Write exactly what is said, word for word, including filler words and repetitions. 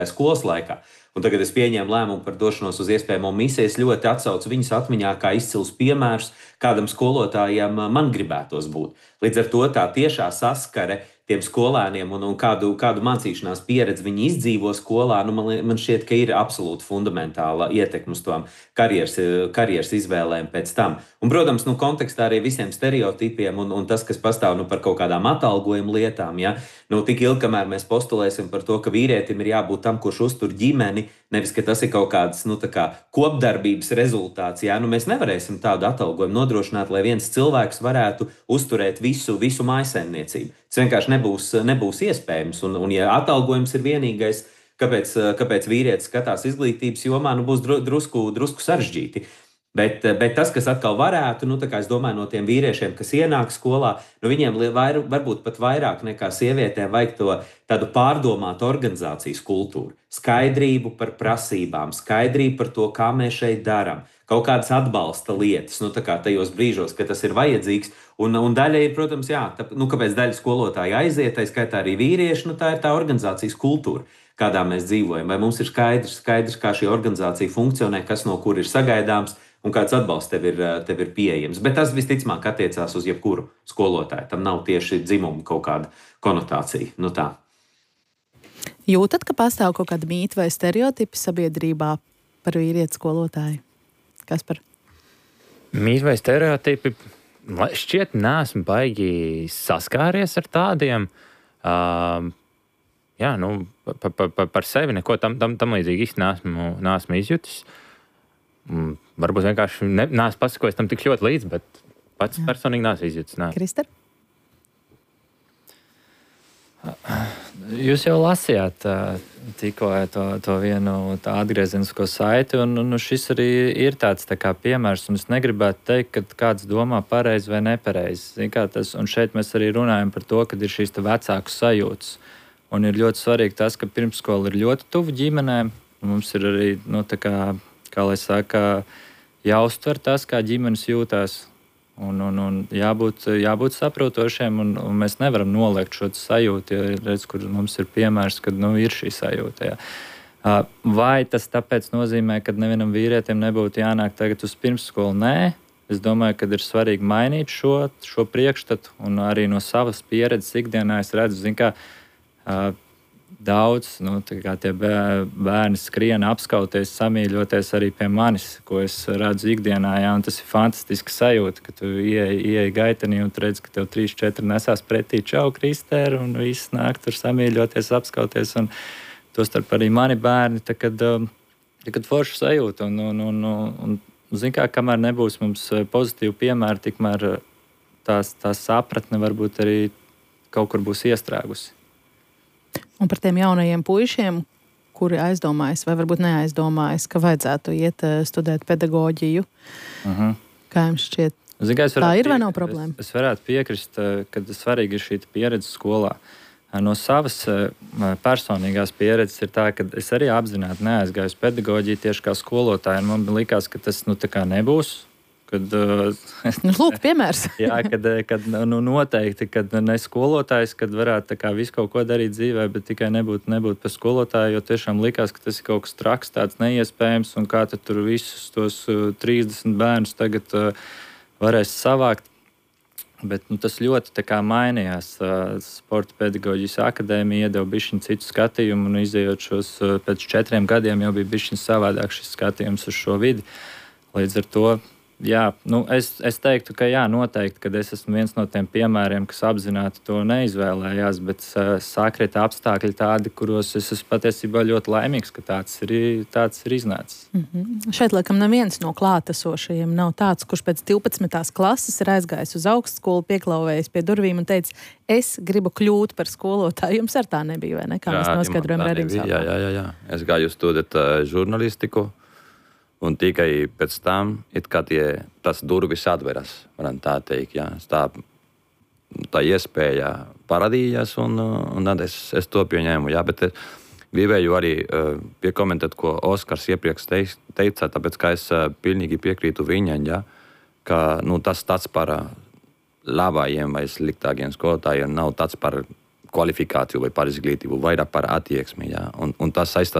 skolas laikā. Un tagad es pieņēmu lēmumu par došanos uz iespējamo misiju. Es ļoti atsaucu viņus atmiņā kā izcils piemērus, kādam skolotājam man gribētos būt. Līdz ar to tā tiešā saskare tiem skolēniem un, un kādu, kādu mācīšanās pieredzi viņi izdzīvo skolā, nu, man, man šķiet, ka ir absolūti fundamentāla ietekme uz tām karjeras, karjeras izvēlēm pēc tam. Un, protams, nu, kontekstā arī visiem stereotipiem un, un tas, kas pastāv nu, par kaut kādām atalgojuma lietām, ja? Nu, tik ilgi, kamēr mēs postulēsim par to, ka vīrietim ir jābūt tam, kurš uztur ģimeni, nevis, ka tas ir kaut kāds nu, kā kopdarbības rezultāts. Ja? Nu, mēs nevarēsim tādu atalgojumu nodrošināt, lai viens cilvēks varētu uzturēt visu, visu mājsaimniecību. Tas vienkārši nebūs, nebūs iespējams. Un, un ja atalgojums ir vienīgais, kāpēc, kāpēc vīrietis skatās izglītības jomā, nu, būs drusku, drusku sarežģīti. Bet, bet tas, kas atkal varētu, nu, es domāju, no tiem vīriešiem, kas ienāk skolā, nu, viņiem vair, varbūt pat vairāk nekā sievietēm vajag to tādu pārdomātu organizācijas kultūru. Skaidrību par prasībām, skaidrību par to, kā mēs šeit darām, kaut kādas atbalsta lietas, nu, tā kā tajos brīžos, kad tas ir vajadzīgs. Un, un daļai, protams, jā, tā, nu, kāpēc daļa skolotāja aiziet, tā skaitā arī vīrieši, nu, tā ir tā organizācijas kultūra, kādā mēs dzīvojam. Vai mums ir skaidrs, skaidrs kā šī organizācija funkcionē, kas no kur ir sagaidāms, un kāds atbalsts tev ir, tev ir pieejams. Bet tas visticamāk attiecās uz jebkuru skolotāju. Tam nav tieši dzimuma kaut kāda konotācija. Nu tā. Jūtat, ka pastāv kaut kāda mīta vai stereotipi sabiedrībā par vīrieti skolotāju? Kas par? Mīta vai stereotipi? Šķiet, neesmu baigi saskāries ar tādiem. Uh, jā, nu, pa, pa, pa, par sevi neko tam, tam, tam līdzīgi īsti neesmu, neesmu izjutis. Mm, varbūt vienkārši ne, neesmu pasakojis tam tik ļoti līdz, bet pats jā. Personīgi neesmu izjutis. Nē. Krister? Jūs jau lasījāt tikko to, to vienu tā atgriezenisko saiti, un, un šis arī ir tāds tā kā piemērs, un es negribētu teikt, ka kāds domā pareizi vai nepareizi. Tas, un šeit mēs arī runājam par to, ka ir šīs vecāku sajūtas. Un ir ļoti svarīgi tas, ka pirmsskola ir ļoti tuvu ģimenēm, un mums ir arī, nu, tā kā, kā lai saka, jāuztver tas, kā ģimenes jūtās. Un, un, un jābūt, jābūt saprotošiem, un, un mēs nevaram noliegt šo sajūtu, jo redz, kur mums ir piemērs, kad nu, ir šī sajūta. Jā. Vai tas tāpēc nozīmē, ka nevienam vīrietim nebūtu jānāk tagad uz pirmsskolu? Nē, es domāju, ka ir svarīgi mainīt šo, šo priekšstatu, un arī no savas pieredzes ikdienā es redzu, zin, kā, daudz, nu, kā tie bērni skrien apskauties, samīļoties arī pie manis, ko es redzu ikdienā, jā, un tas ir fantastiski sajūta, ka tu ieej, ieej gaitenī un tu redz, ka tev trīs, četri nesās pretī čau, Kristēri, un viss nāk tur samīļoties, apskauties, un tostarp arī mani bērni, tā kad, tā kad forša sajūta, un, un, un, un, un zin kā, kamēr nebūs mums pozitīvi piemēri, tikmēr tās, tās sapratne varbūt arī kaut kur būs iestrēgusi. Un par tiem jaunajiem puišiem, kuri aizdomājas vai varbūt neaizdomājas, ka vajadzētu iet studēt pedagoģiju. Uh-huh. Kā jums šķiet? Zin, kā tā ir vai nav problēma? Es, es varētu piekrist, ka svarīgi ir šī pieredze skolā. No savas personīgās pieredzes ir tā, ka es arī apzināti neaizgāju uz pedagoģiju tieši kā skolotāju. Man likās, ka tas nu, tā kā nebūs. Kad, nu, lūk, piemērs. jā, kad, kad nu, noteikti, kad ne skolotājs, kad varētu tā kā visu kaut ko darīt dzīvē, bet tikai nebūt, nebūt par skolotāju, jo tiešām likās, ka tas ir kaut kas traks, tāds neiespējams, un kā tad tur visus tos trīsdesmit bērnus tagad uh, varēs savākt. Bet nu, tas ļoti tā kā mainījās. Uh, Sporta pedagoģijas akadēmija iedeva bišķiņu citu skatījumu, un izējot šos uh, pēc četriem gadiem jau bija bišķiņu savādāk šis skatījums uz šo vidi. Līdz ar to jā, nu es, es teiktu, ka jā, noteikti, kad es esmu viens no tiem piemēriem, kas apzināti to neizvēlējās, bet uh, sakrita apstākļi tādi, kuros es esmu patiesībā ļoti laimīgs, ka tāds ir, tāds ir iznācis. Mm-hmm. Šeit, laikam, neviens no klātesošajiem nav tāds, kurš pēc divpadsmitās klases ir aizgājis uz augstskolu, pieklauvējis pie durvīm un teicis, es gribu kļūt par skolotāju. Jums ar tā nebija, vai ne? Kā jā, mēs noskaidrojam redzījums. Jā, jā, jā, jā. Es gāju studēt uh, žurnalistiku. Un tikai pēc tam, it kā tie, tas durvis atveras, varam tā teikt, jā. Tā, tā iespēja parādījās, un, un tad es, es to pieņēmu, jā. Bet es gribēju arī uh, piekomentēt, ko Oskars iepriekš teica, tāpēc, ka es uh, pilnīgi piekrītu viņam, jā, ka nu, tas tāds par uh, labājiem vai sliktākiem skolotājiem nav tāds par kvalifikāciju vai par izglītību, vairāk par attieksmi. Jā. Un, un tas saistās